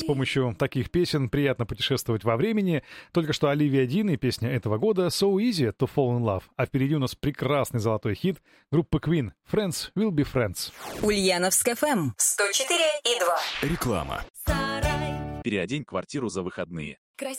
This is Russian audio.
помощью таких песен приятно путешествовать во времени. Только что Оливия Дин и песня этого года «So Easy to Fall in Love». А впереди у нас прекрасный золотой хит группы Queen «Friends Will Be Friends». Ульяновск ФМ 104,2. Реклама. Переодень квартиру за выходные. Красиво.